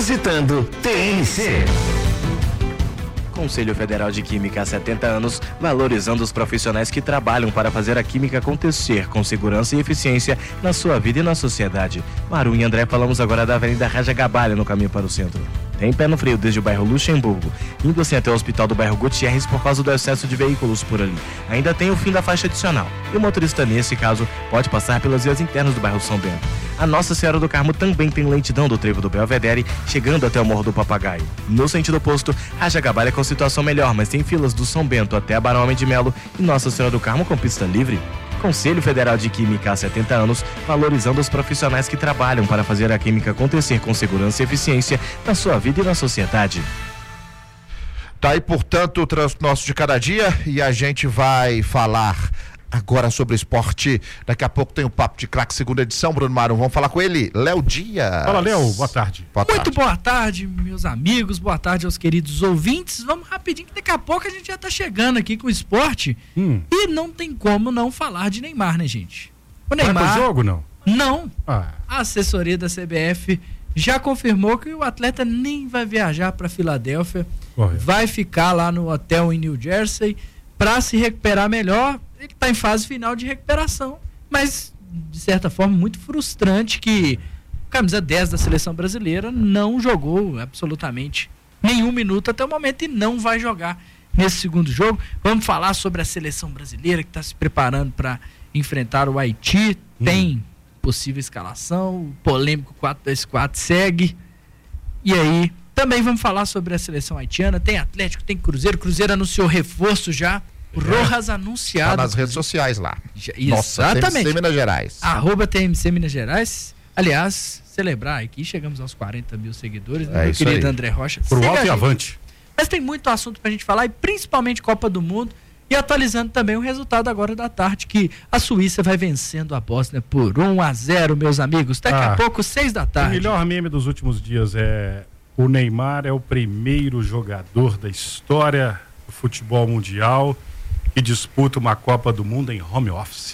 visitando TNC. Conselho Federal de Química há 70 anos, valorizando os profissionais que trabalham para fazer a química acontecer com segurança e eficiência na sua vida e na sociedade. Maru e André, falamos agora da Avenida Raja Gabalha, no caminho para o centro. Tem pé no frio desde o bairro Luxemburgo, indo assim até o hospital do bairro Gutierrez por causa do excesso de veículos por ali. Ainda tem o fim da faixa adicional, e o motorista, nesse caso, pode passar pelas vias internas do bairro São Bento. A Nossa Senhora do Carmo também tem lentidão do trevo do Belvedere, chegando até o Morro do Papagaio. No sentido oposto, Raja Gabalha com situação melhor, mas tem filas do São Bento até a Barão Homem de Melo e Nossa Senhora do Carmo com pista livre. Conselho Federal de Química há 70 anos, valorizando os profissionais que trabalham para fazer a química acontecer com segurança e eficiência na sua vida e na sociedade. Tá aí, portanto, o Trânsito Nosso de Cada Dia, e a gente vai falar agora sobre esporte. Daqui a pouco tem o Papo de Craque, segunda edição. Bruno Marum, vamos falar com ele, Léo Dias. Fala, Léo, boa tarde. Muito boa tarde, meus amigos, boa tarde aos queridos ouvintes. Vamos rapidinho, que daqui a pouco a gente já tá chegando aqui com o esporte. E não tem como não falar de Neymar, né, gente? O Neymar... Vai pro jogo, não? Não. A assessoria da CBF já confirmou que o atleta nem vai viajar para Filadélfia. Vai ficar lá no hotel em New Jersey para se recuperar melhor. Ele está em fase final de recuperação, mas de certa forma muito frustrante que o camisa 10 da seleção brasileira não jogou absolutamente nenhum minuto até o momento e não vai jogar nesse segundo jogo. Vamos falar sobre a seleção brasileira que está se preparando para enfrentar o Haiti. Tem possível escalação, o polêmico 4-2-4 segue. E aí, também vamos falar sobre a seleção haitiana. Tem Atlético, tem Cruzeiro. Cruzeiro anunciou reforço já. O Rojas anunciado. Tá nas redes sociais lá. Exatamente. TMC Minas Gerais. @TMC Minas Gerais. Aliás, celebrar aqui, chegamos aos 40 mil seguidores, né, meu isso querido aí. André Rocha. Pro alto e avante. Mas tem muito assunto pra gente falar, e principalmente Copa do Mundo. E atualizando também o resultado agora da tarde, que a Suíça vai vencendo a Bósnia por 1-0, meus amigos. Daqui a pouco, 6 da tarde. O melhor meme dos últimos dias é: o Neymar é o primeiro jogador da história do futebol mundial que disputa uma Copa do Mundo em home office.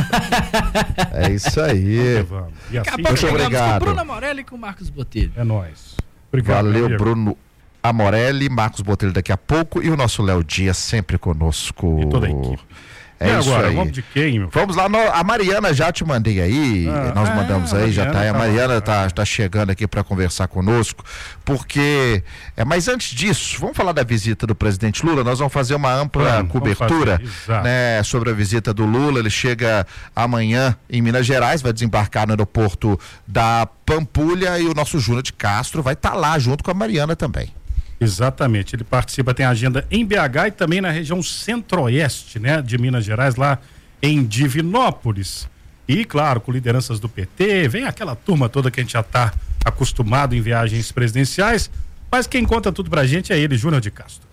É isso aí. E Daqui a assim, pouco chegamos obrigado. com o Bruno Amorelli e com o Marcos Botelho. É nóis. Obrigado. Valeu, amigo. Bruno Amorelli, Marcos Botelho daqui a pouco e o nosso Léo Dias sempre conosco. E toda a equipe. É e isso agora, aí. vamos de quem, meu? Vamos lá, a Mariana já te mandei aí, nós mandamos aí, já tá aí, a Mariana tá chegando aqui para conversar conosco, porque, mas antes disso, vamos falar da visita do presidente Lula. Nós vamos fazer uma ampla cobertura, né, sobre a visita do Lula. Ele chega amanhã em Minas Gerais, vai desembarcar no aeroporto da Pampulha, e o nosso Júnior de Castro vai estar lá junto com a Mariana também. Exatamente, ele participa, tem agenda em BH e também na região centro-oeste, né, de Minas Gerais, lá em Divinópolis. E, claro, com lideranças do PT, vem aquela turma toda que a gente já está acostumado em viagens presidenciais, mas quem conta tudo pra gente é ele, Júnior de Castro.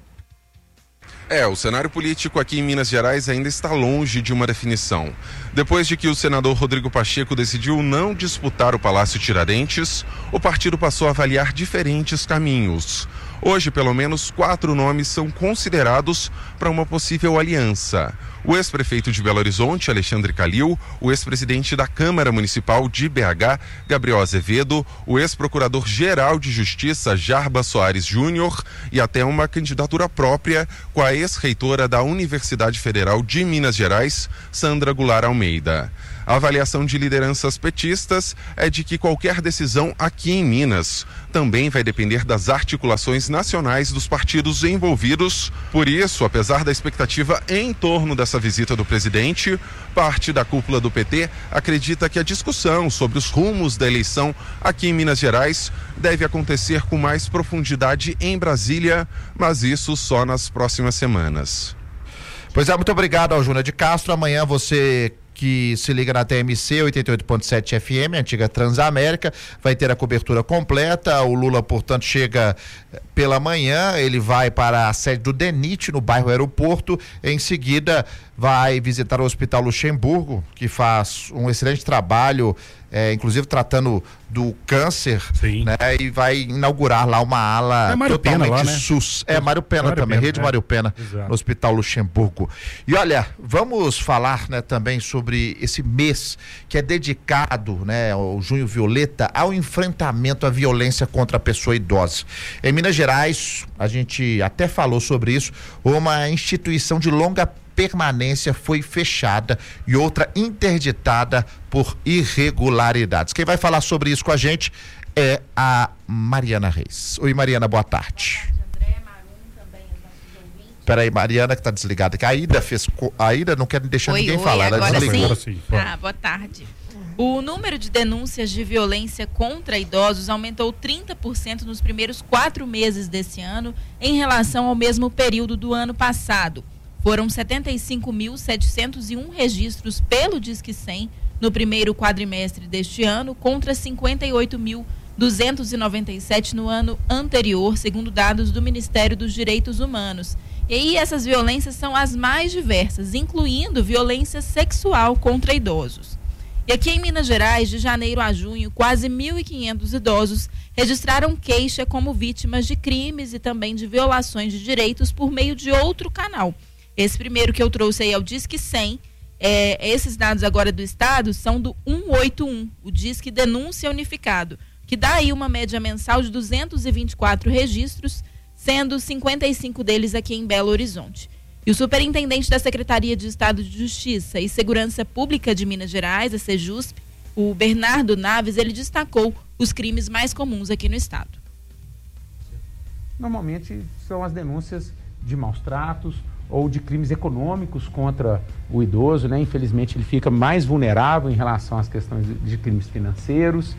O cenário político aqui em Minas Gerais ainda está longe de uma definição. Depois de que o senador Rodrigo Pacheco decidiu não disputar o Palácio Tiradentes, o partido passou a avaliar diferentes caminhos. Hoje, pelo menos 4 nomes são considerados para uma possível aliança. O ex-prefeito de Belo Horizonte, Alexandre Calil, o ex-presidente da Câmara Municipal de BH, Gabriel Azevedo, o ex-procurador-geral de Justiça, Jarba Soares Júnior, e até uma candidatura própria com a ex-reitora da Universidade Federal de Minas Gerais, Sandra Goulart Almeida. A avaliação de lideranças petistas é de que qualquer decisão aqui em Minas também vai depender das articulações nacionais dos partidos envolvidos. Por isso, apesar da expectativa em torno dessa visita do presidente, parte da cúpula do PT acredita que a discussão sobre os rumos da eleição aqui em Minas Gerais deve acontecer com mais profundidade em Brasília, mas isso só nas próximas semanas. Pois é, muito obrigado ao Júnior de Castro. Amanhã você que se liga na TMC 88.7 FM, antiga Transamérica, vai ter a cobertura completa. O Lula, portanto, chega pela manhã, ele vai para a sede do DENIT, no bairro Aeroporto. Em seguida, vai visitar o Hospital Luxemburgo, que faz um excelente trabalho inclusive tratando do câncer, né? E vai inaugurar lá uma ala totalmente Pena, lá, né? SUS. Mário Pena também, Rede Mário Pena, no Hospital Luxemburgo. E olha, vamos falar, né, também sobre esse mês que é dedicado, né, ao Junho Violeta, ao enfrentamento à violência contra a pessoa idosa. Em Minas Gerais, a gente até falou sobre isso, uma instituição de longa permanência foi fechada e outra interditada por irregularidades. Quem vai falar sobre isso com a gente é a Mariana Reis. Oi, Mariana, boa tarde. Boa tarde, André, Marum, também os nossos ouvintes. Peraí, Mariana que tá desligada, que a Aida não quer deixar ninguém falar, ela desligou. Sim. Boa tarde. O número de denúncias de violência contra idosos aumentou 30% nos primeiros 4 meses desse ano em relação ao mesmo período do ano passado. Foram 75.701 registros pelo Disque 100 no primeiro quadrimestre deste ano, contra 58.297 no ano anterior, segundo dados do Ministério dos Direitos Humanos. E aí essas violências são as mais diversas, incluindo violência sexual contra idosos. E aqui em Minas Gerais, de janeiro a junho, quase 1.500 idosos registraram queixa como vítimas de crimes e também de violações de direitos por meio de outro canal. Esse primeiro que eu trouxe aí é o Disque 100. Esses dados agora do estado são do 181, o Disque Denúncia Unificado, que dá aí uma média mensal de 224 registros, sendo 55 deles aqui em Belo Horizonte. E o superintendente da Secretaria de Estado de Justiça e Segurança Pública de Minas Gerais, a Sejusp, o Bernardo Naves, ele destacou os crimes mais comuns aqui no estado. Normalmente são as denúncias de maus tratos ou de crimes econômicos contra o idoso, né? Infelizmente ele fica mais vulnerável em relação às questões de crimes financeiros.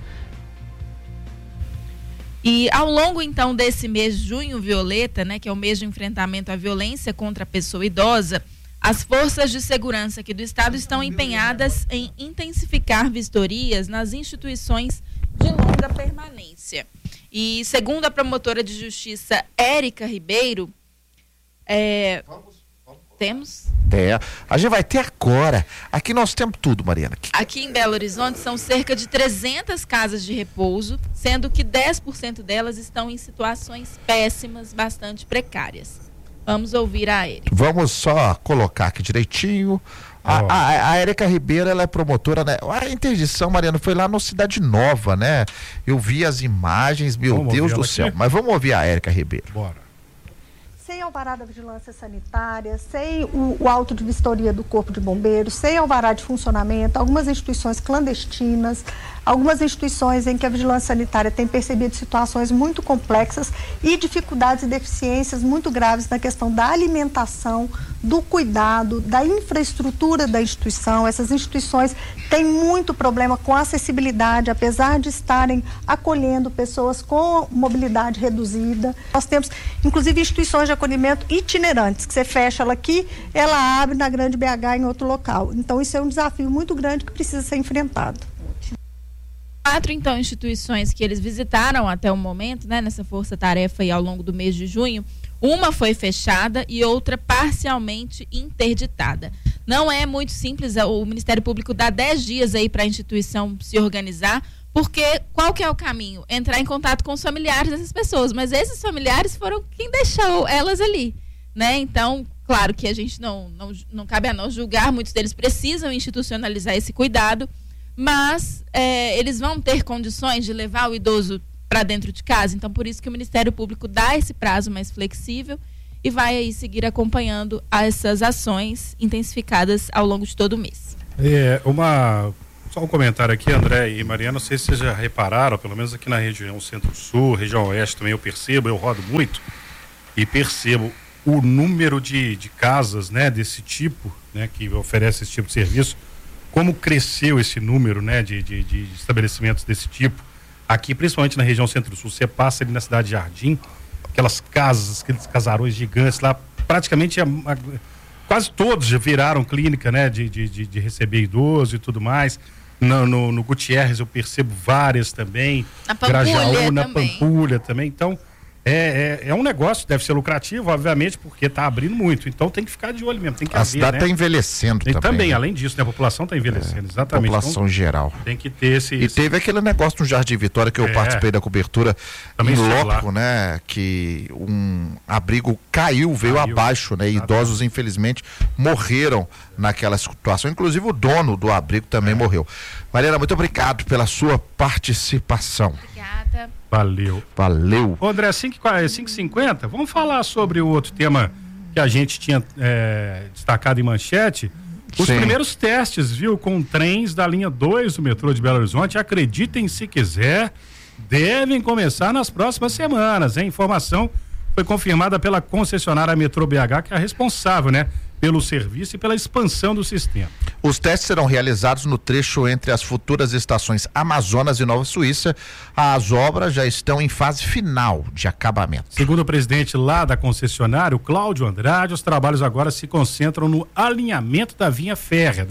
E ao longo, então, desse mês de junho violeta, né, que é o mês de enfrentamento à violência contra a pessoa idosa, as forças de segurança aqui do estado estão empenhadas em intensificar vistorias nas instituições de longa permanência. E segundo a promotora de justiça Érica Ribeiro, temos? A gente vai ter agora. Aqui nós temos tudo, Mariana. Aqui em Belo Horizonte são cerca de 300 casas de repouso, sendo que 10% delas estão em situações péssimas, bastante precárias. Vamos ouvir a Érica. Vamos só colocar aqui direitinho. A Érica Ribeiro, ela é promotora, né? A interdição, Mariana, foi lá no Cidade Nova, né? Eu vi as imagens, meu Deus do céu. Mas vamos ouvir a Érica Ribeiro. Bora. Sem alvará da vigilância sanitária, sem o auto de vistoria do Corpo de Bombeiros, sem alvará de funcionamento, algumas instituições clandestinas, algumas instituições em que a vigilância sanitária tem percebido situações muito complexas e dificuldades e deficiências muito graves na questão da alimentação, do cuidado, da infraestrutura da instituição. Essas instituições têm muito problema com a acessibilidade, apesar de estarem acolhendo pessoas com mobilidade reduzida. Nós temos, inclusive, instituições de acolhimento itinerantes, que você fecha ela aqui, ela abre na Grande BH em outro local. Então, isso é um desafio muito grande que precisa ser enfrentado. 4, então, instituições que eles visitaram até o momento, né, nessa força-tarefa aí ao longo do mês de junho, uma foi fechada e outra parcialmente interditada. Não é muito simples, o Ministério Público dá 10 dias aí para a instituição se organizar, porque qual que é o caminho? Entrar em contato com os familiares dessas pessoas, mas esses familiares foram quem deixou elas ali, né? Então, claro que a gente não cabe a nós julgar, muitos deles precisam institucionalizar esse cuidado, mas eles vão ter condições de levar o idoso para dentro de casa. Então, por isso que o Ministério Público dá esse prazo mais flexível e vai aí seguir acompanhando essas ações intensificadas ao longo de todo o mês. Só um comentário aqui, André e Mariana, não sei se vocês já repararam, pelo menos aqui na região Centro-Sul, região Oeste também eu rodo muito e percebo o número de casas, né, desse tipo, né, que oferece esse tipo de serviço, como cresceu esse número, né, de estabelecimentos desse tipo. Aqui, principalmente na região Centro-Sul, você passa ali na cidade de Jardim, aquelas casas, aqueles casarões gigantes lá, praticamente quase todos já viraram clínica, né, de receber idoso e tudo mais. No Gutierrez eu percebo várias também, na Pampulha Grajaú, na também. Pampulha também. Então, É um negócio, deve ser lucrativo, obviamente, porque está abrindo muito. Então tem que ficar de olho mesmo. Tem que a cidade está envelhecendo também. Né? Além disso, né? A população está envelhecendo, exatamente. A população então, geral. Tem que ter E teve aquele negócio no Jardim Vitória que eu participei da cobertura também em loco, né? Que um abrigo veio abaixo, né? Idosos, infelizmente, morreram naquela situação. Inclusive o dono do abrigo também morreu. Mariana, muito obrigado pela sua participação. Obrigada. Valeu. Ô, André, 5h50, vamos falar sobre o outro tema que a gente tinha destacado em manchete. Os primeiros testes, viu, com trens da linha 2 do metrô de Belo Horizonte, acreditem se quiser, devem começar nas próximas semanas. A informação foi confirmada pela concessionária Metrô BH, que é a responsável, né, pelo serviço e pela expansão do sistema. Os testes serão realizados no trecho entre as futuras estações Amazonas e Nova Suíça. As obras já estão em fase final de acabamento. Segundo o presidente lá da concessionária, o Cláudio Andrade, os trabalhos agora se concentram no alinhamento da via férrea.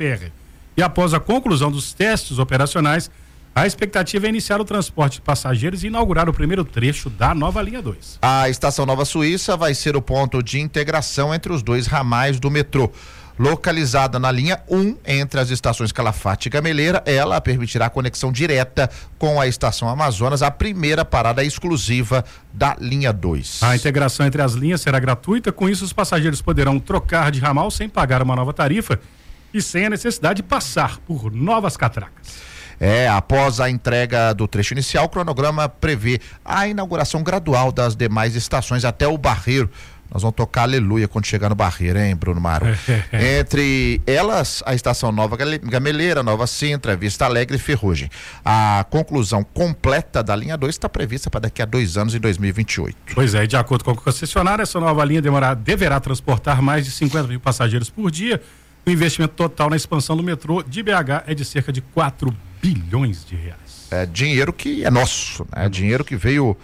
E após a conclusão dos testes operacionais, a expectativa é iniciar o transporte de passageiros e inaugurar o primeiro trecho da nova linha 2. A estação Nova Suíça vai ser o ponto de integração entre os dois ramais do metrô. Localizada na linha 1, entre as estações Calafate e Gameleira, ela permitirá a conexão direta com a estação Amazonas, a primeira parada exclusiva da linha 2. A integração entre as linhas será gratuita, com isso os passageiros poderão trocar de ramal sem pagar uma nova tarifa e sem a necessidade de passar por novas catracas. Após a entrega do trecho inicial, o cronograma prevê a inauguração gradual das demais estações até o Barreiro. Nós vamos tocar aleluia quando chegar no Barreiro, hein, Bruno Maro? Entre elas, a estação Nova Gameleira, Nova Sintra, Vista Alegre e Ferrugem. A conclusão completa da linha 2 está prevista para daqui a 2 anos, em 2028. Pois é, e de acordo com a concessionária, essa nova linha deverá transportar mais de 50 mil passageiros por dia. O investimento total na expansão do metrô de BH é de cerca de 4 bilhões de reais. É dinheiro que é nosso, né? Dinheiro que veio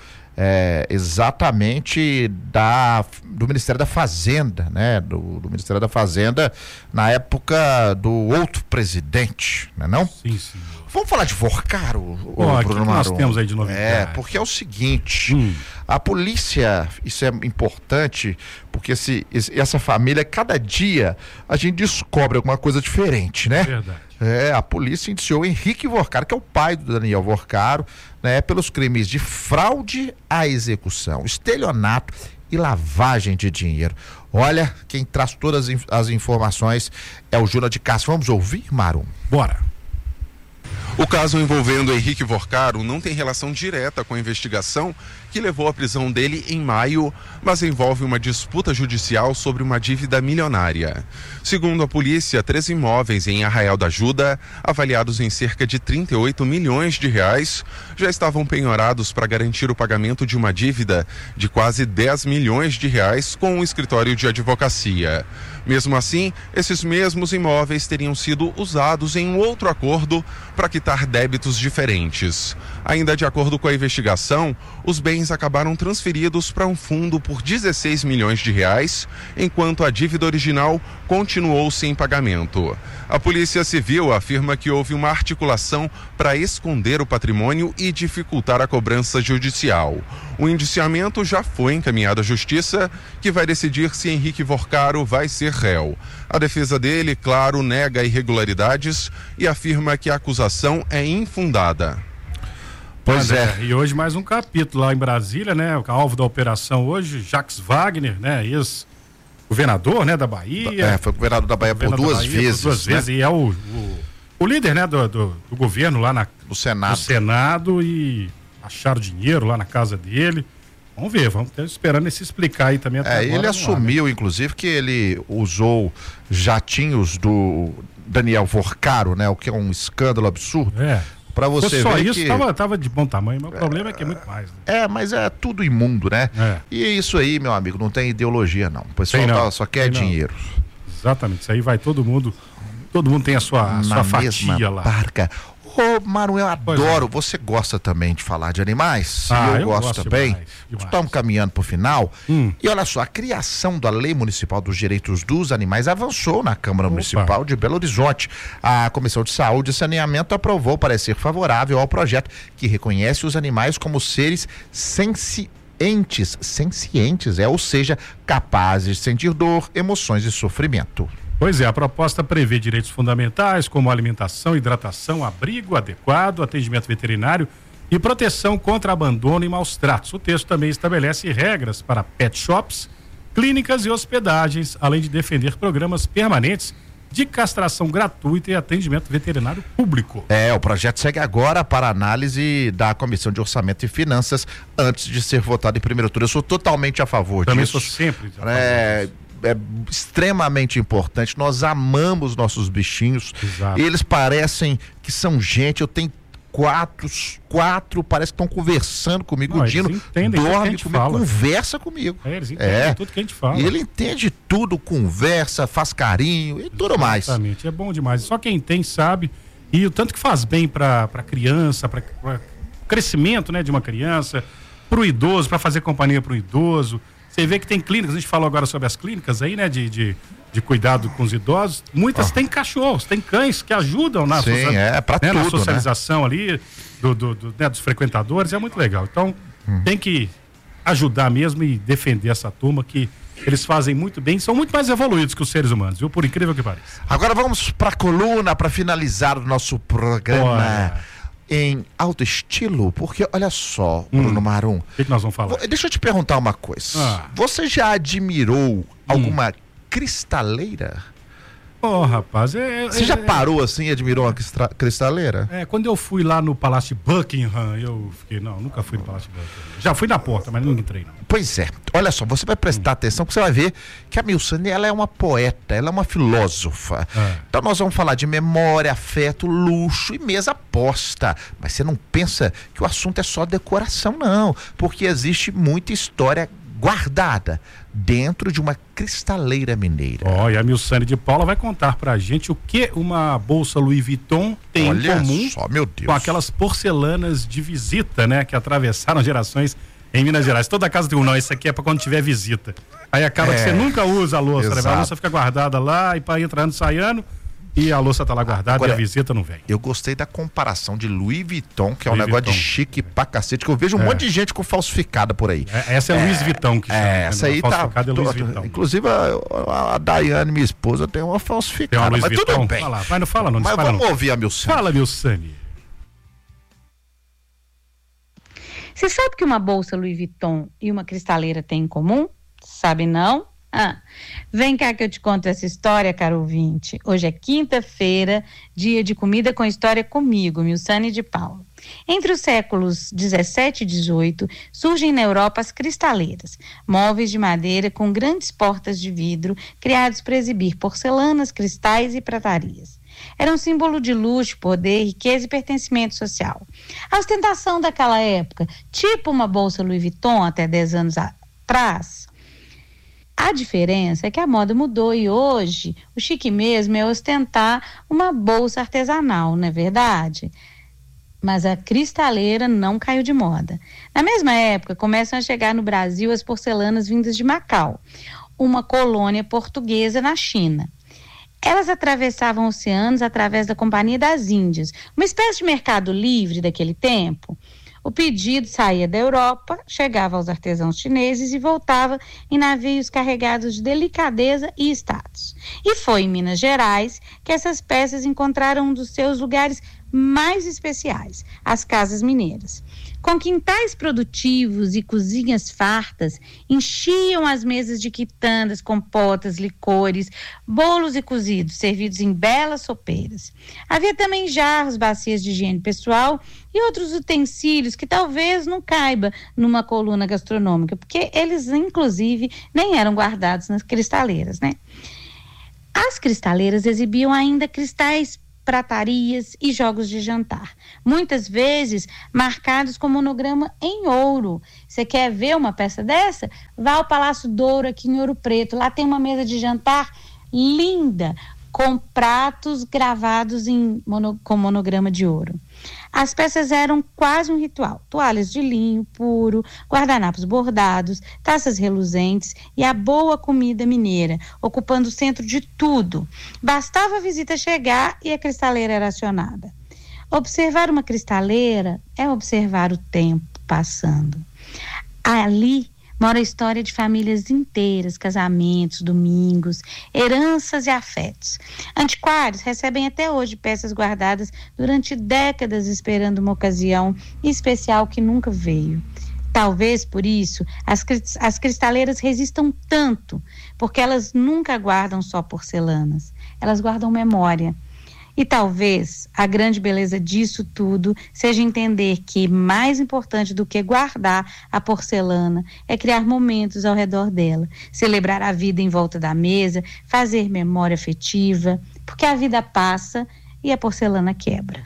exatamente do Ministério da Fazenda, né? Do Ministério da Fazenda na época do outro presidente, né não? Sim. Vamos falar de Vorcaro, Bruno Marum? Nós temos aí de novidade. Porque é o seguinte, a polícia, isso é importante, porque essa família, cada dia a gente descobre alguma coisa diferente, né? Verdade. A polícia indiciou Henrique Vorcaro, que é o pai do Daniel Vorcaro, né, pelos crimes de fraude à execução, estelionato e lavagem de dinheiro. Olha, quem traz todas as informações é o Júnior de Castro. Vamos ouvir, Marum? Bora. O caso envolvendo Henrique Vorcaro não tem relação direta com a investigação que levou à prisão dele em maio, mas envolve uma disputa judicial sobre uma dívida milionária. Segundo a polícia, 3 imóveis em Arraial da Ajuda, avaliados em cerca de 38 milhões de reais, já estavam penhorados para garantir o pagamento de uma dívida de quase 10 milhões de reais com um escritório de advocacia. Mesmo assim, esses mesmos imóveis teriam sido usados em um outro acordo para quitar débitos diferentes. Ainda de acordo com a investigação, os bens acabaram transferidos para um fundo por 16 milhões de reais, enquanto a dívida original continuou sem pagamento. A Polícia Civil afirma que houve uma articulação para esconder o patrimônio e dificultar a cobrança judicial. O indiciamento já foi encaminhado à Justiça, que vai decidir se Henrique Vorcaro vai ser réu. A defesa dele, claro, nega irregularidades e afirma que a acusação é infundada. Pois é. E hoje mais um capítulo lá em Brasília, né? O alvo da operação hoje, Jacques Wagner, né? Ex-governador, né? Da Bahia. Foi governador da Bahia por duas vezes. Né? E é o líder, né? Do governo lá no Senado e acharam dinheiro lá na casa dele. Vamos ver, vamos estar esperando ele se explicar aí também até agora. Ele assumiu, inclusive, que ele usou jatinhos do Daniel Vorcaro, né? O que é um escândalo absurdo. Pra você só ver isso que... tava de bom tamanho, mas o problema é que é muito mais. Né? Mas é tudo imundo, né? E isso aí, meu amigo, não tem ideologia, não. O pessoal só quer dinheiro. Exatamente, isso aí vai todo mundo tem a sua fatia lá. Barca. Maru, eu adoro, você gosta também de falar de animais? Eu gosto também. Estamos caminhando para o final. E olha só, a criação da Lei Municipal dos Direitos dos Animais avançou na Câmara Municipal de Belo Horizonte. A Comissão de Saúde e Saneamento aprovou parecer favorável ao projeto que reconhece os animais como seres entes sencientes, ou seja, capazes de sentir dor, emoções e sofrimento. Pois é, a proposta prevê direitos fundamentais como alimentação, hidratação, abrigo adequado, atendimento veterinário e proteção contra abandono e maus tratos. O texto também estabelece regras para pet shops, clínicas e hospedagens, além de defender programas permanentes de castração gratuita e atendimento veterinário público. O projeto segue agora para análise da Comissão de Orçamento e Finanças antes de ser votado em primeiro turno. Eu sou totalmente a favor Também disso. Sou sempre a favor disso. É extremamente importante. Nós amamos nossos bichinhos. Exato. Eles parecem que são gente. Eu tenho quatro parece que estão conversando comigo. O Dino dorme comigo, conversa comigo. Eles entendem tudo que a gente fala. E ele entende tudo, conversa, faz carinho e tudo mais. Exatamente, é bom demais. Só quem tem sabe, e o tanto que faz bem para criança, para o crescimento, né, de uma criança, para o idoso, para fazer companhia para o idoso. Você vê que tem clínicas, a gente falou agora sobre as clínicas aí, né, de cuidado com os idosos. Muitas têm cachorros, tem cães que ajudam na, na socialização, né, ali dos frequentadores. É muito legal. Então, tem que ajudar mesmo e defender essa turma que eles fazem muito bem, são muito mais evoluídos que os seres humanos, viu? Por incrível que pareça. Agora vamos para a coluna para finalizar o nosso programa. Em alto estilo, porque olha só, Bruno Marum. O que nós vamos falar? Deixa eu te perguntar uma coisa. Você já admirou alguma cristaleira? Rapaz, você já parou assim e admirou uma cristaleira? Quando eu fui lá no Palácio de Buckingham, eu fiquei, nunca fui no Palácio de Buckingham. Já fui na porta, mas não entrei, não. Pois é, olha só, você vai prestar atenção, porque você vai ver que a Milsane, ela é uma poeta, ela é uma filósofa. Então nós vamos falar de memória, afeto, luxo e mesa posta. Mas você não pensa que o assunto é só decoração, não, porque existe muita história guardada dentro de uma cristaleira mineira. E a Milsane de Paula vai contar pra gente o que uma bolsa Louis Vuitton tem em comum com aquelas porcelanas de visita, né, que atravessaram gerações em Minas Gerais. Toda casa tem isso aqui é pra quando tiver visita. Aí acaba que você nunca usa a louça, né? A louça fica guardada lá e para entrando, saindo, e a louça tá lá guardada. Agora, e a visita não vem. Eu gostei da comparação de Louis Vuitton, que é um negócio de chique pra cacete, que eu vejo um monte de gente com falsificada por aí. Essa é Louis Vuitton que chama. Essa aí tá. É Louis Vuitton. Inclusive a Daiane, minha esposa, tem uma falsificada. Tem uma mas tudo bem. Mas não fala não. Mas vamos ouvir a Milsane. Fala, Milsane. Você sabe que uma bolsa Louis Vuitton e uma cristaleira têm em comum? Sabe não? Vem cá que eu te conto essa história, caro ouvinte. Hoje é quinta-feira, dia de comida com história comigo, Milsane de Paula. Entre os séculos 17 e 18, surgem na Europa as cristaleiras, móveis de madeira com grandes portas de vidro, criados para exibir porcelanas, cristais e pratarias. Era um símbolo de luxo, poder, riqueza e pertencimento social. A ostentação daquela época, tipo uma bolsa Louis Vuitton até 10 anos atrás. A diferença é que a moda mudou e hoje o chique mesmo é ostentar uma bolsa artesanal, não é verdade? Mas a cristaleira não caiu de moda. Na mesma época, começam a chegar no Brasil as porcelanas vindas de Macau, uma colônia portuguesa na China. Elas atravessavam oceanos através da Companhia das Índias, uma espécie de mercado livre daquele tempo. O pedido saía da Europa, chegava aos artesãos chineses e voltava em navios carregados de delicadeza e status. E foi em Minas Gerais que essas peças encontraram um dos seus lugares mais especiais, as casas mineiras. Com quintais produtivos e cozinhas fartas, enchiam as mesas de quitandas, compotas, licores, bolos e cozidos, servidos em belas sopeiras. Havia também jarros, bacias de higiene pessoal e outros utensílios que talvez não caiba numa coluna gastronômica, porque eles, inclusive, nem eram guardados nas cristaleiras, né? As cristaleiras exibiam ainda cristais, pratarias e jogos de jantar, muitas vezes marcados com monograma em ouro. Você quer ver uma peça dessa? Vá ao Palácio Douro aqui em Ouro Preto, lá tem uma mesa de jantar linda, com pratos gravados com monograma de ouro. As peças eram quase um ritual: toalhas de linho puro, guardanapos bordados, taças reluzentes e a boa comida mineira, ocupando o centro de tudo. Bastava a visita chegar e a cristaleira era acionada. Observar uma cristaleira é observar o tempo passando. Ali mora a história de famílias inteiras, casamentos, domingos, heranças e afetos. Antiquários recebem até hoje peças guardadas durante décadas esperando uma ocasião especial que nunca veio. Talvez por isso as cristaleiras resistam tanto, porque elas nunca guardam só porcelanas, elas guardam memória. E talvez a grande beleza disso tudo seja entender que mais importante do que guardar a porcelana é criar momentos ao redor dela, celebrar a vida em volta da mesa, fazer memória afetiva, porque a vida passa e a porcelana quebra.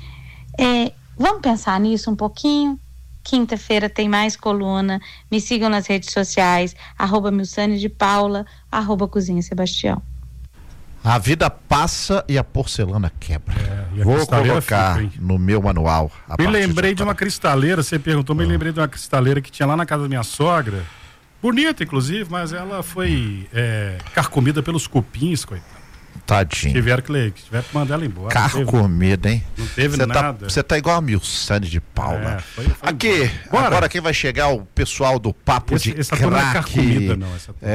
Vamos pensar nisso um pouquinho? Quinta-feira tem mais coluna. Me sigam nas redes sociais, @milsane_de_paula, @Cozinha Sebastião. A vida passa e a porcelana quebra. Vou colocar no meu manual. Me lembrei de uma cristaleira, você perguntou, me lembrei de uma cristaleira que tinha lá na casa da minha sogra. Bonita, inclusive, mas ela foi carcomida pelos cupins, coitado. Tadinho. Tiveram que mandar ela embora. Carcomida, hein? Não teve nada. Você tá igual a Milsane de Paula. Aqui, agora quem vai chegar o pessoal do Papo de Crack. Essa não é carcomida, não.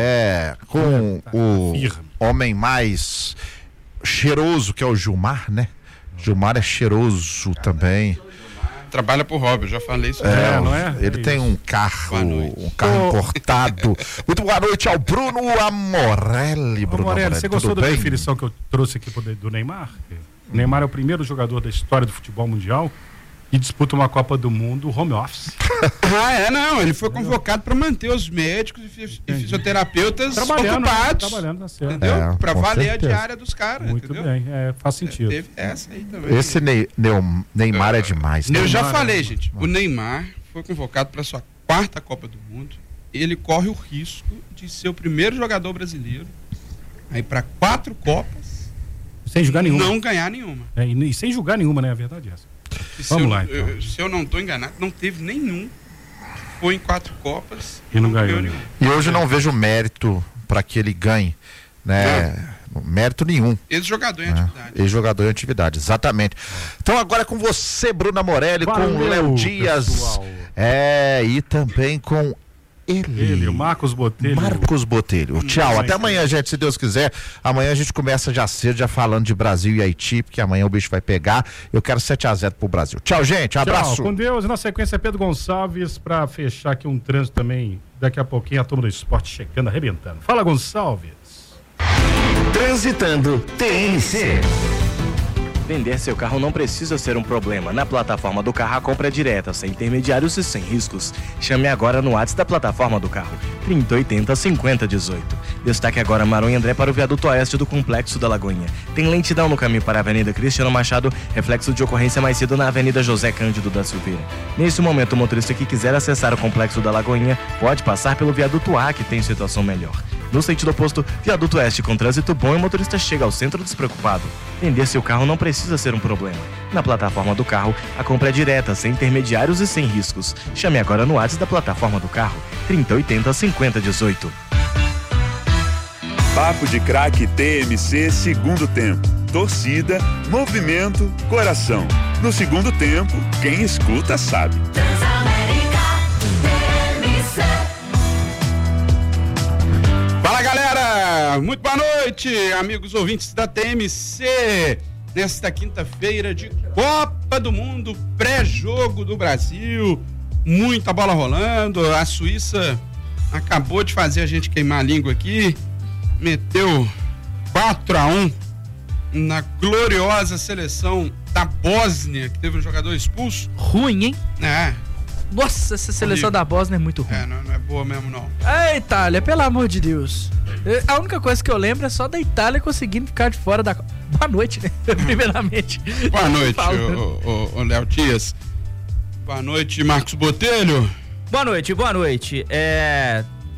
Com o homem mais cheiroso, que é o Gilmar, né? Gilmar é cheiroso também. Trabalha pro hobby, eu já falei isso. Não é? Ele tem um carro importado. Muito boa noite ao Bruno Amorelli. Bruno Amorelli, você gostou da definição que eu trouxe aqui do Neymar? O Neymar é o primeiro jogador da história do futebol mundial que disputa uma Copa do Mundo home office. Não, ele foi convocado para manter os médicos e fisioterapeutas ocupados. Trabalhando, tá certo. Entendeu? Para valer a diária dos caras. Muito entendeu? Bem, faz sentido. Teve essa aí também. Esse Neymar é demais. Eu já falei, gente, o Neymar foi convocado para sua 4ª Copa do Mundo. Ele corre o risco de ser o primeiro jogador brasileiro aí para 4 Copas sem jogar nenhuma. Não ganhar nenhuma. E sem jogar nenhuma, né? A verdade é essa. Vamos lá, então. Se eu não estou enganado, não teve nenhum. Foi em 4 Copas e não ganhou nenhum. E hoje não vejo mérito para que ele ganhe, né? Mérito nenhum. Ex-jogador em atividade. Ex-jogador em atividade, exatamente. Então agora é com você, Bruna Morelli, com o Léo Dias. Pessoal. E também com ele, o Marcos Botelho. Tchau, até amanhã, gente, se Deus quiser. Amanhã a gente começa já cedo, já falando de Brasil e Haiti, porque amanhã o bicho vai pegar. Eu quero 7-0 pro Brasil. Tchau, gente, abraço. Com Deus. E na sequência, Pedro Gonçalves, pra fechar aqui um trânsito também. Daqui a pouquinho a turma do esporte chegando, arrebentando. Fala, Gonçalves. Transitando TNC. Vender seu carro não precisa ser um problema. Na plataforma do carro, a compra é direta, sem intermediários e sem riscos. Chame agora no WhatsApp da plataforma do carro, 3080-5018. Destaque agora Maronha André para o viaduto oeste do Complexo da Lagoinha. Tem lentidão no caminho para a Avenida Cristiano Machado, reflexo de ocorrência mais cedo na Avenida José Cândido da Silveira. Nesse momento, o motorista que quiser acessar o Complexo da Lagoinha pode passar pelo viaduto A, que tem situação melhor. No sentido oposto, viaduto oeste com trânsito bom e o motorista chega ao centro despreocupado. Vender seu carro não precisa ser um problema. Na plataforma do carro, a compra é direta, sem intermediários e sem riscos. Chame agora no WhatsApp da plataforma do carro, 3080-5018. Papo de Crack TMC segundo tempo. Torcida, movimento, coração. No segundo tempo, quem escuta sabe. Fala, galera! Muito boa noite, amigos ouvintes da TMC. Nesta quinta-feira de Copa do Mundo, pré-jogo do Brasil, muita bola rolando. A Suíça acabou de fazer a gente queimar a língua aqui, meteu 4-1 na gloriosa seleção da Bósnia, que teve um jogador expulso. Ruim, hein? Nossa, essa seleção da Bósnia é muito ruim. Não é boa mesmo, não. Itália, pelo amor de Deus. A única coisa que eu lembro é só da Itália conseguindo ficar de fora da... Boa noite, né? Primeiramente. Boa noite, o Léo Dias. Boa noite, Marcos Botelho. Boa noite.